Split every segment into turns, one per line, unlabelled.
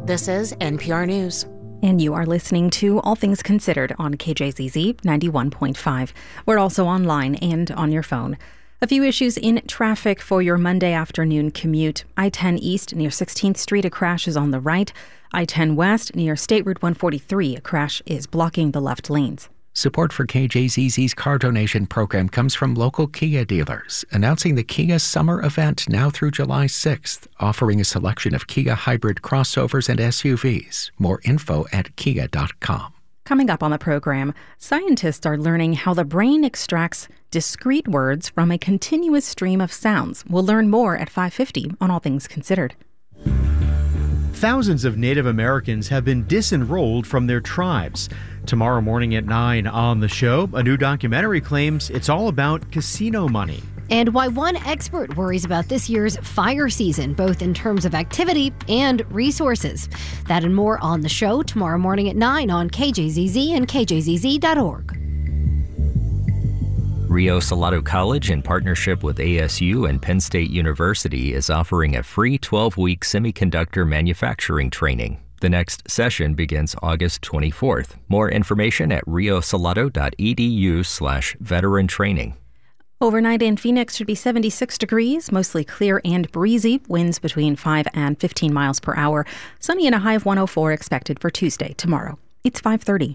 This is NPR News.
And you are listening to All Things Considered on KJZZ 91.5. We're also online and on your phone. A few issues in traffic for your Monday afternoon commute. I-10 East near 16th Street, a crash is on the right. I-10 West near State Route 143, a crash is blocking the left lanes.
Support for KJZZ's car donation program comes from local Kia dealers, announcing the Kia Summer Event now through July 6th, offering a selection of Kia hybrid crossovers and SUVs. More info at kia.com.
Coming up on the program, scientists are learning how the brain extracts discrete words from a continuous stream of sounds. We'll learn more at 5:50 on All Things Considered.
Thousands of Native Americans have been disenrolled from their tribes. Tomorrow morning at 9 on the show, a new documentary claims it's all about casino money.
And why one expert worries about this year's fire season, both in terms of activity and resources. That and more on the show tomorrow morning at 9 on KJZZ and KJZZ.org.
Rio Salado College, in partnership with ASU and Penn State University, is offering a free 12-week semiconductor manufacturing training. The next session begins August 24th. More information at riosalado.edu/veteran training.
Overnight in Phoenix should be 76 degrees, mostly clear and breezy, winds between 5 and 15 miles per hour. Sunny and a high of 104 expected for Tuesday, tomorrow. It's 5:30.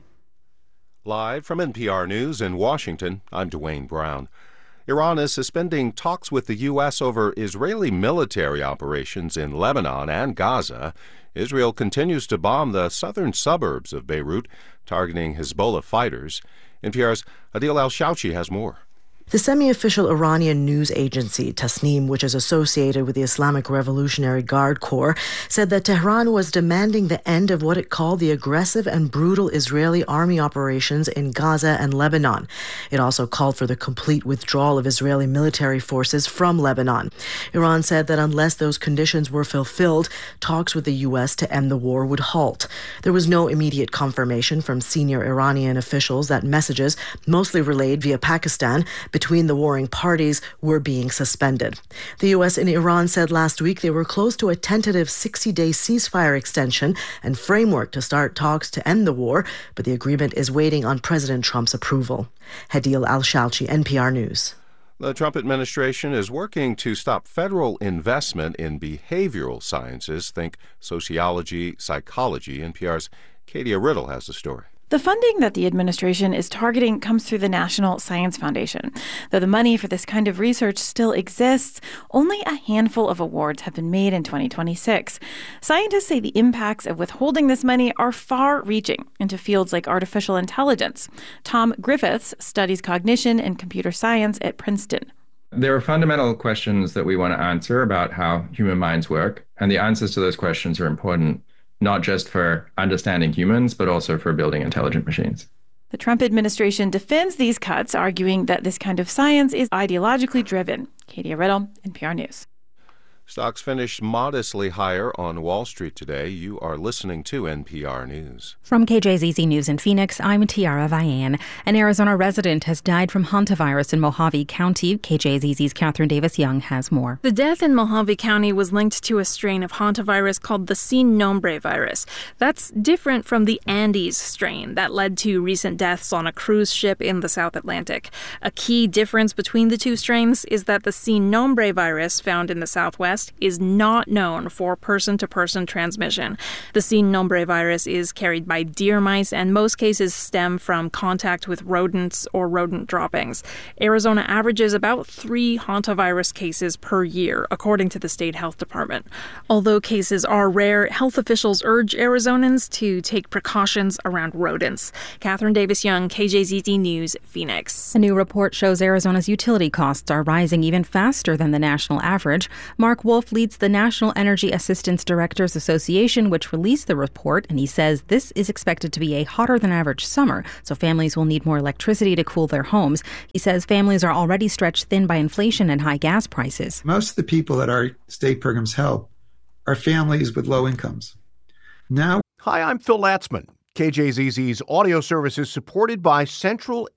Live from NPR News in Washington, I'm Dwayne Brown. Iran is suspending talks with the U.S. over Israeli military operations in Lebanon and Gaza. Israel continues to bomb the southern suburbs of Beirut, targeting Hezbollah fighters. NPR's Adil Al-Shouchi has more.
The semi-official Iranian news agency, Tasnim, which is associated with the Islamic Revolutionary Guard Corps, said that Tehran was demanding the end of what it called the aggressive and brutal Israeli army operations in Gaza and Lebanon. It also called for the complete withdrawal of Israeli military forces from Lebanon. Iran said that unless those conditions were fulfilled, talks with the U.S. to end the war would halt. There was no immediate confirmation from senior Iranian officials that messages, mostly relayed via Pakistan, between the warring parties were being suspended. The U.S. and Iran said last week they were close to a tentative 60-day ceasefire extension and framework to start talks to end the war, but the agreement is waiting on President Trump's approval. Hadil Al-Shouchi, NPR News.
The Trump administration is working to stop federal investment in behavioral sciences. Think sociology, psychology. NPR's Katie Riddle has the story.
The funding that the administration is targeting comes through the National Science Foundation. Though the money for this kind of research still exists, only a handful of awards have been made in 2026. Scientists say the impacts of withholding this money are far-reaching into fields like artificial intelligence. Tom Griffiths studies cognition and computer science at Princeton.
There are fundamental questions that we want to answer about how human minds work, and the answers to those questions are important, not just for understanding humans, but also for building intelligent machines.
The Trump administration defends these cuts, arguing that this kind of science is ideologically driven. Katie Riddle, NPR News.
Stocks finished modestly higher on Wall Street today. You are listening to NPR News.
From KJZZ News in Phoenix, I'm Tiara Vian. An Arizona resident has died from hantavirus in Mojave County. KJZZ's Catherine Davis Young has more.
The death in Mojave County was linked to a strain of hantavirus called the Sin Nombre virus. That's different from the Andes strain that led to recent deaths on a cruise ship in the South Atlantic. A key difference between the two strains is that the Sin Nombre virus found in the Southwest is not known for person-to-person transmission. The Sin Nombre virus is carried by deer mice, and most cases stem from contact with rodents or rodent droppings. Arizona averages about 3 hantavirus cases per year, according to the state health department. Although cases are rare, health officials urge Arizonans to take precautions around rodents. Catherine Davis Young, KJZZ News, Phoenix.
A new report shows Arizona's utility costs are rising even faster than the national average. Mark Wolf leads the National Energy Assistance Directors Association, which released the report, and he says this is expected to be a hotter than average summer, so families will need more electricity to cool their homes. He says families are already stretched thin by inflation and high gas prices.
Most of the people that our state programs help are families with low incomes. Now,
hi, I'm Phil Latzman. KJZZ's audio service is supported by Central